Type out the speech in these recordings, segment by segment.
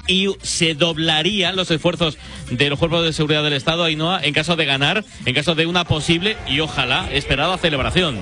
y se doblarían los esfuerzos de los cuerpos de seguridad del Estado, Ainhoa, en caso de ganar, en caso de una posible y ojalá esperada celebración.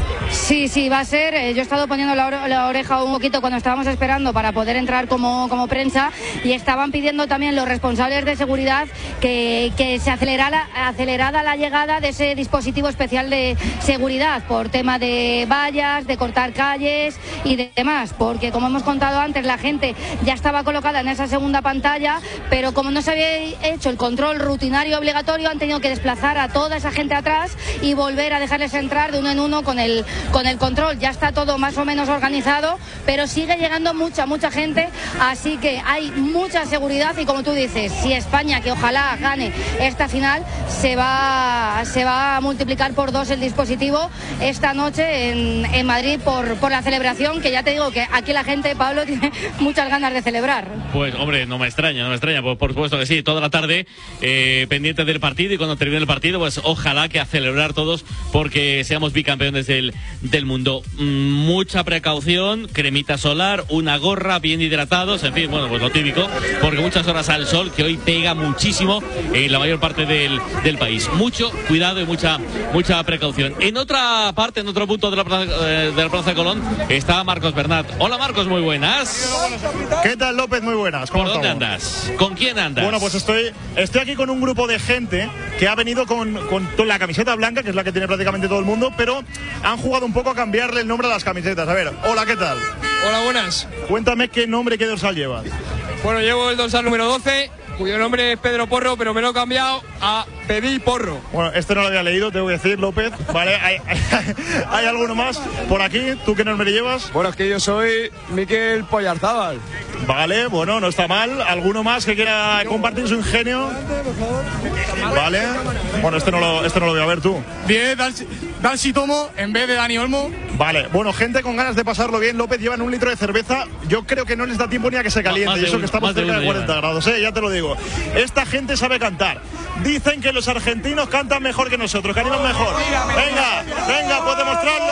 Sí, va a ser. Yo he estado poniendo la oreja un poquito cuando estábamos esperando para poder entrar como prensa, y estaban pidiendo también los responsables de seguridad que se acelerara la llegada de ese dispositivo especial de seguridad por tema de vallas, de cortar calles y demás, porque como hemos contado antes, la gente ya estaba colocada en esa segunda pantalla, pero como no se había hecho el control rutinario obligatorio, han tenido que desplazar a toda esa gente atrás y volver a dejarles entrar de uno en uno con el control. Ya está todo más o menos organizado, pero sigue llegando mucha gente, así que hay mucha seguridad, y como tú dices, si España, que ojalá gane esta final, se va a multiplicar por 2 el dispositivo esta noche en Madrid por la celebración, que ya te digo que aquí la gente, Pablo, tiene muchas ganas de celebrar. Pues hombre, no me extraña, por supuesto que sí, toda la tarde pendiente del partido, y cuando termine el partido, pues ojalá que a celebrar todos porque seamos bicampeones del mundo. Mucha precaución, cremita solar, una gorra, bien hidratados, en fin, bueno, pues lo típico, porque muchas horas al sol, que hoy pega muchísimo en la mayor parte del país. Mucho cuidado y mucha precaución. En otra parte, en otro punto de la Plaza de Colón, está Marcos Bernat. Hola Marcos, muy buenas. ¿Qué tal, López? Muy buenas. ¿Cómo ¿Por dónde estamos? andas? ¿Con quién andas? Bueno, pues estoy aquí con un grupo de gente que ha venido con la camiseta blanca, que es la que tiene prácticamente todo el mundo, pero han jugado un poco a cambiarle el nombre a las camisetas. A ver, hola, ¿qué tal? Hola, buenas. Cuéntame qué nombre y qué dorsal llevas. Bueno, llevo el dorsal número 12, cuyo nombre es Pedro Porro, pero me lo he cambiado a Pedí Porro. Bueno, este no lo había leído, tengo que decir, López. Vale, ¿hay alguno más por aquí? ¿Tú qué nombre llevas? Bueno, es que yo soy Miquel Pollarzábal. Vale, bueno, no está mal. ¿Alguno más que quiera compartir su ingenio? Vale. Bueno, este no lo voy a ver, tú. 10 Dalsi Tomo en vez de Dani Olmo. Vale, bueno, gente con ganas de pasarlo bien. López, llevan 1 litro de cerveza. Yo creo que no les da tiempo ni a que se caliente, y eso que estamos cerca de 40 grados, ya te lo digo. Esta gente sabe cantar. Dicen que los argentinos cantan mejor que nosotros, que animan mejor. Venga, pues demostrarlo.